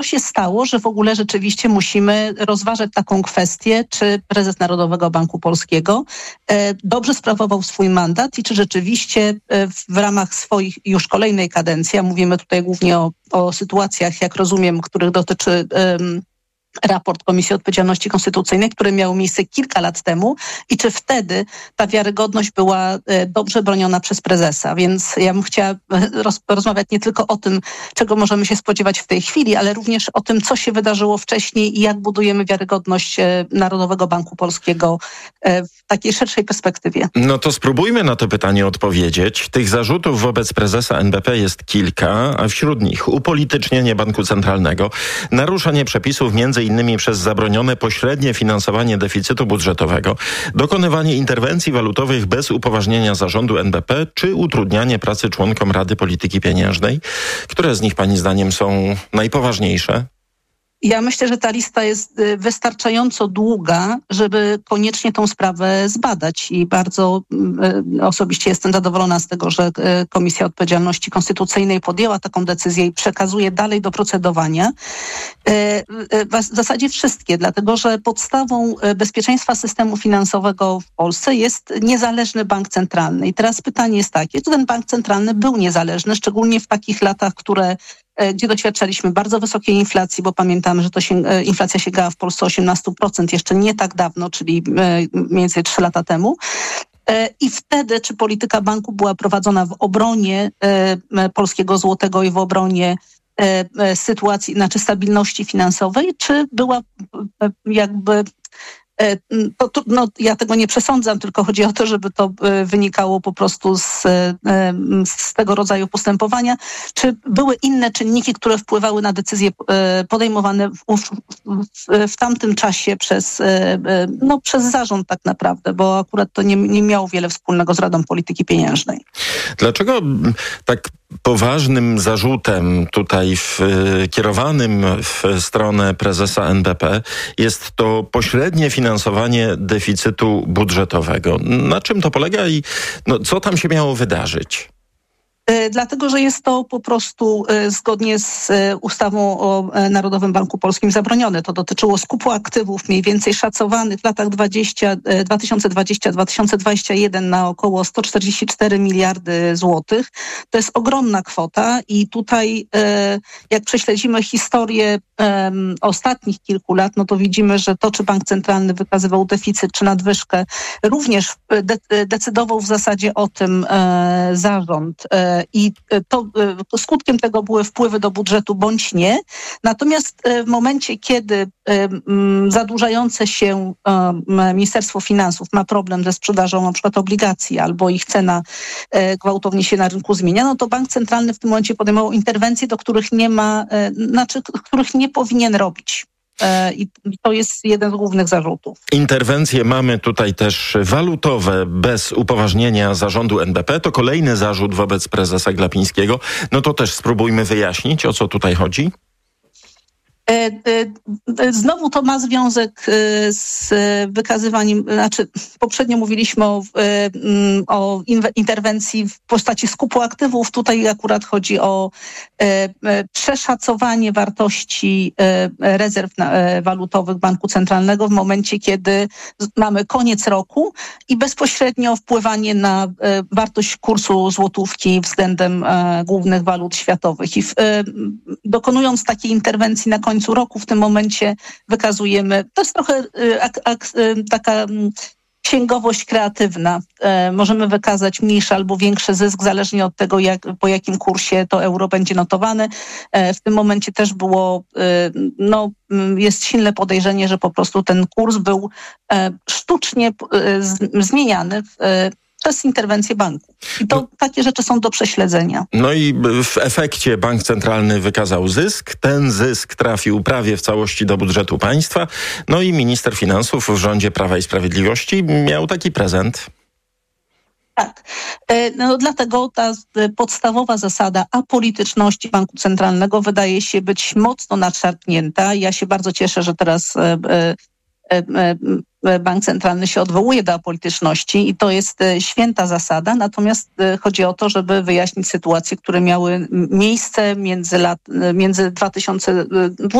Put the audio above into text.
się stało, że w ogóle rzeczywiście musimy rozważać taką kwestię, czy prezes Narodowego Banku Polskiego dobrze sprawował swój mandat i czy rzeczywiście w ramach swoich już kolejnej kadencji, a mówimy tutaj głównie o sytuacjach, jak rozumiem, których dotyczy raport Komisji Odpowiedzialności Konstytucyjnej, który miał miejsce kilka lat temu i czy wtedy ta wiarygodność była dobrze broniona przez prezesa. Więc ja bym chciała rozmawiać nie tylko o tym, czego możemy się spodziewać w tej chwili, ale również o tym, co się wydarzyło wcześniej i jak budujemy wiarygodność Narodowego Banku Polskiego w takiej szerszej perspektywie. No to spróbujmy na to pytanie odpowiedzieć. Tych zarzutów wobec prezesa NBP jest kilka, a wśród nich upolitycznienie banku centralnego, naruszenie przepisów między innymi przez zabronione pośrednie finansowanie deficytu budżetowego, dokonywanie interwencji walutowych bez upoważnienia zarządu NBP, czy utrudnianie pracy członkom Rady Polityki Pieniężnej. Które z nich pani zdaniem są najpoważniejsze? Ja myślę, że ta lista jest wystarczająco długa, żeby koniecznie tą sprawę zbadać i bardzo osobiście jestem zadowolona z tego, że Komisja Odpowiedzialności Konstytucyjnej podjęła taką decyzję i przekazuje dalej do procedowania. W zasadzie wszystkie, dlatego że podstawą bezpieczeństwa systemu finansowego w Polsce jest niezależny bank centralny. I teraz pytanie jest takie, czy ten bank centralny był niezależny, szczególnie w takich latach, gdzie doświadczaliśmy bardzo wysokiej inflacji, bo pamiętamy, że inflacja sięgała w Polsce 18% jeszcze nie tak dawno, czyli mniej więcej 3 lata temu. I wtedy, czy polityka banku była prowadzona w obronie polskiego złotego i w obronie sytuacji, znaczy stabilności finansowej, czy była jakby... ja tego nie przesądzam, tylko chodzi o to, żeby to wynikało po prostu z tego rodzaju postępowania. Czy były inne czynniki, które wpływały na decyzje podejmowane w tamtym czasie przez zarząd tak naprawdę, bo akurat to nie miało wiele wspólnego z Radą Polityki Pieniężnej. Dlaczego tak poważnym zarzutem tutaj kierowanym w stronę prezesa NBP jest to pośrednie finansowanie deficytu budżetowego? Na czym to polega i co tam się miało wydarzyć? Dlatego, że jest to po prostu zgodnie z ustawą o Narodowym Banku Polskim zabronione. To dotyczyło skupu aktywów mniej więcej szacowanych w latach 2020-2021 na około 144 miliardy złotych. To jest ogromna kwota i tutaj jak prześledzimy historię ostatnich kilku lat, no to widzimy, że to, czy bank centralny wykazywał deficyt czy nadwyżkę, również decydował w zasadzie o tym zarząd. I to skutkiem tego były wpływy do budżetu bądź nie. Natomiast w momencie, kiedy zadłużające się Ministerstwo Finansów ma problem ze sprzedażą na przykład obligacji albo ich cena gwałtownie się na rynku zmienia, no to bank centralny w tym momencie podejmował interwencje, do których których nie powinien robić. I to jest jeden z głównych zarzutów. Interwencje mamy tutaj też walutowe bez upoważnienia zarządu NBP. To kolejny zarzut wobec prezesa Glapińskiego. No to też spróbujmy wyjaśnić, o co tutaj chodzi. Znowu to ma związek z wykazywaniem, poprzednio mówiliśmy o interwencji w postaci skupu aktywów. Tutaj akurat chodzi o przeszacowanie wartości rezerw walutowych Banku Centralnego w momencie, kiedy mamy koniec roku i bezpośrednio wpływanie na wartość kursu złotówki względem głównych walut światowych. I dokonując takiej interwencji na końcu roku, w tym momencie wykazujemy, to jest trochę taka księgowość kreatywna. Możemy wykazać mniejszy albo większy zysk, zależnie od tego, po jakim kursie to euro będzie notowane. W tym momencie też jest silne podejrzenie, że po prostu ten kurs był sztucznie zmieniany przez interwencję banku. I takie rzeczy są do prześledzenia. No i w efekcie bank centralny wykazał zysk. Ten zysk trafił prawie w całości do budżetu państwa. No i minister finansów w rządzie Prawa i Sprawiedliwości miał taki prezent. Tak. Dlatego ta podstawowa zasada apolityczności Banku Centralnego wydaje się być mocno nadszarpnięta. Ja się bardzo cieszę, że teraz bank centralny się odwołuje do apolityczności i to jest święta zasada, natomiast chodzi o to, żeby wyjaśnić sytuacje, które miały miejsce między 2012